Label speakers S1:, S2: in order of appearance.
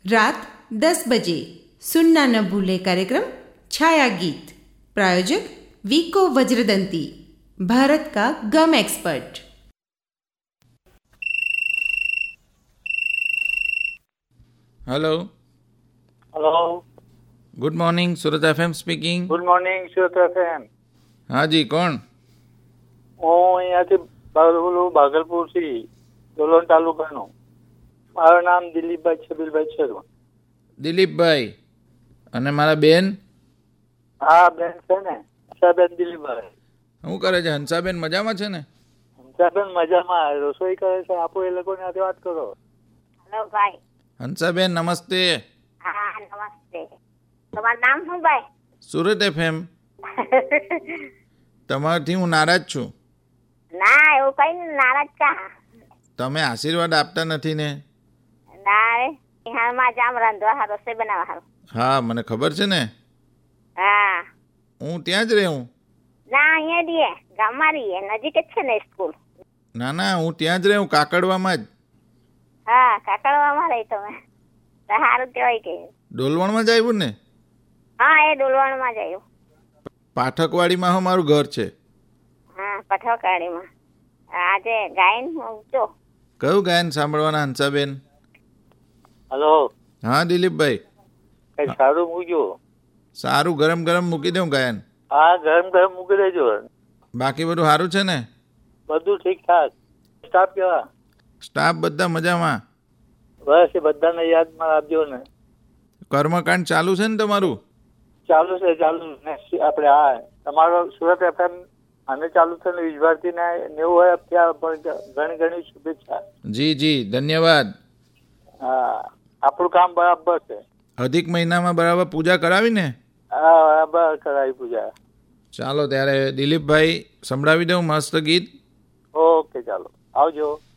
S1: रात 10 बजे सुनना न भूले कार्यक्रम छाया गीत। प्रायोजक वीको वज्रदंती, भारत का गम expert.
S2: Hello
S3: hello,
S2: good morning, सूरत FM speaking.
S3: Good morning Surat FM.
S2: हाँ जी, कौन?
S3: હું અહીંયાથી ભાગલપુરથી ડોલોન તાલુકાનો, મારું નામ દિલીપભાઈ છબીલભાઈ શર્મા।
S2: દિલીપભાઈ અને મારા બેન
S3: હા, બેન છે ને, હંસાબેન દિલીપભાઈ।
S2: શું કરે છે? હંસાબેન મજામાં છે ને?
S3: હંસાબેન મજામાં, રસોઈ કરે છે, આપો એ લોકોને હાથે વાત કરો।
S4: હેલો ભાઈ।
S2: હંસાબેન નમસ્તે।
S4: હા નમસ્તે। તમારું નામ શું ભાઈ?
S2: સુરત એફએમ તમારાથી હું નારાજ છું।
S4: ના એવું કઈ નહીં, નારાજ કા?
S2: તમે આશીર્વાદ આપતા નથી ને?
S4: ના રે, હાલમાં જામ રાંધવા હારો, રસોઈ બનાવવા હારો।
S2: હા, મને ખબર છે ને,
S4: હા
S2: હું ત્યાં જ રહું।
S4: ના અહીંયા રહીએ, ગામમાં રહીએ, નજીક જ છે ને સ્કૂલ।
S2: ના ના, હું ત્યાં જ રહું, કાકડવામાં જ।
S4: હા કાકડવામાં રહી તમે, તો સારું કહેવાય કે।
S2: ડોલવણમાં જ આવ્યું ને?
S4: હા એ ડોલવણમાં જ આવ્યું।
S2: પાઠકવાડીમાં હું મારું ઘર છે।
S4: હા પઠોકાડીમાં। આજે ગાયન મૂકજો।
S2: કયું ગાયન સાંભળવાના હંસાબેન?
S3: હલો,
S2: હા દિલીપભાઈ,
S3: કઈ સારું મૂકજો।
S2: સારું ગરમ ગરમ મૂકી દઉં ગાયન?
S3: હા, ગરમ ગરમ મૂકી દેજો।
S2: બાકી બધું સારું છે ને?
S3: બધું ઠીકઠાક। સ્ટાફ કેવા?
S2: સ્ટાફ બધા મજામાં?
S3: બસ એ બધાને યાદમાં આપજો ને।
S2: કર્મકાંડ ચાલુ છે ને તમારું?
S3: ચાલુ છે, ચાલુ ને આપણે હા તમારો સુરત એફએમ અને ચાલુ છે ને, વિજભારતીને 90 ત્યાં પણ ઘણી ઘણી શુભેચ્છા।
S2: જી જી, ધન્યવાદ।
S3: હા, આપણું કામ બરાબર છે।
S2: અધિક મહિનામાં બરાબર પૂજા કરાવી ને?
S3: હા બરાબર કરાવી પૂજા।
S2: ચાલો ત્યારે દિલીપભાઈ સંભળાવી દઉં મસ્ત ગીત।
S3: ઓકે ચાલો, આવજો।